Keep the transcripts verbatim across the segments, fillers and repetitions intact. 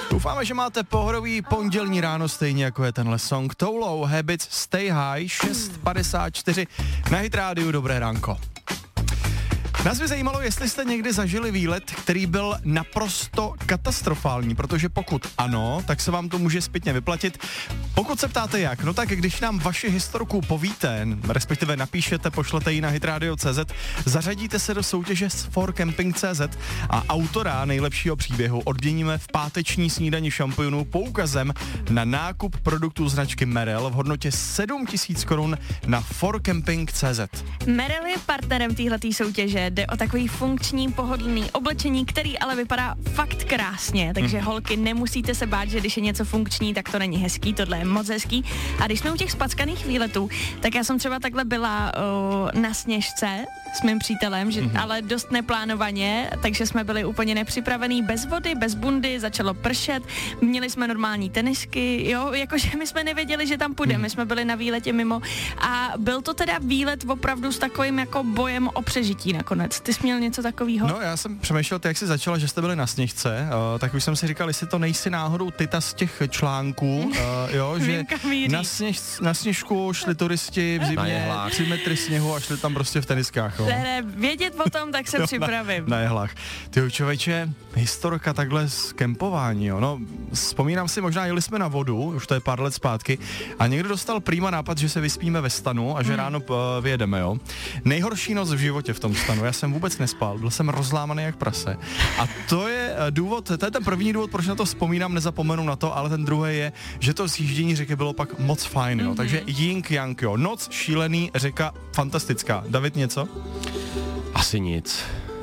Doufáme, že máte pohodový pondělní ráno, stejně jako je tenhle song Too Low Habits Stay High, šest padesát čtyři na Hit rádiu. Dobré ránko. Nás by zajímalo, jestli jste někdy zažili výlet, který byl naprosto katastrofální, protože pokud ano, tak se vám to může zpětně vyplatit. Pokud se ptáte jak, no tak když nám vaši historku povíte, respektive napíšete, pošlete ji na hitradio tečka cé zet, zařadíte se do soutěže s for camping tečka cé zet a autora nejlepšího příběhu odměníme v páteční snídani šampionů poukazem na nákup produktů značky Merrell v hodnotě sedm tisíc korun na for camping tečka cé zet. Merrell je partnerem téhletý soutěže. Jde o takový funkční, pohodlný oblečení, který ale vypadá fakt krásně, takže hmm. holky, nemusíte se bát, že když je něco funkční, tak to není hezký, tohle je moc hezký. A když jsme u těch spackaných výletů, tak já jsem třeba takhle byla o, na Sněžce s mým přítelem, že, hmm. ale dost neplánovaně, takže jsme byli úplně nepřipravený, bez vody, bez bundy, začalo pršet, měli jsme normální tenisky, jo, jakože my jsme nevěděli, že tam půjdeme, hmm. my jsme byli na výletě mimo a byl to teda výlet opravdu s takovým jako bojem o přežití nakonec. Ty jsi měl něco takového? No, já jsem přemýšlel, ty jak jsi začala, že jste byli na Sněžce, uh, tak už jsem si říkal, jestli to nejsi náhodou tyta z těch článků, uh, jo, že na, sněž, na Sněžku šli turisti v zimě, tři metry sněhu a šli tam prostě v teniskách. Jo. Ne, vědět o tom, tak se připravím. Na, na jehlách. Ty člověče, historka takhle z kempování, jo. No, vzpomínám si, možná jeli jsme na vodu, už to je pár let zpátky, a někdo dostal prýma nápad, že se vyspíme ve stanu a že hmm. ráno uh, vyjedeme, jo. Nejhorší noc v životě v tom stanu. Já jsem vůbec nespal, byl jsem rozlámaný jak prase. A to je důvod, to je ten první důvod, proč na to vzpomínám, nezapomenu na to, ale ten druhý je, že to zjíždění řeky bylo pak moc fajn, jo. Mm-hmm. Takže yin yang, jo. Noc šílený, řeka fantastická. David, něco? Asi nic.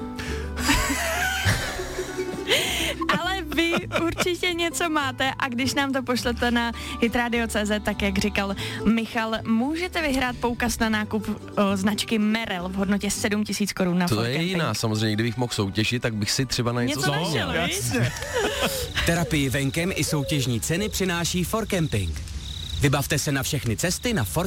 Ale vy určitě něco máte a když nám to pošlete na hitradio tečka cé zet, tak jak říkal Michal, můžete vyhrát poukaz na nákup o, značky Merrell v hodnotě sedm tisíc korun na To for je camping. jiná, samozřejmě, kdybych mohl soutěžit, tak bych si třeba na něco, něco našel, Jasně. Terapii venkem i soutěžní ceny přináší for camping. Vybavte se na všechny cesty na for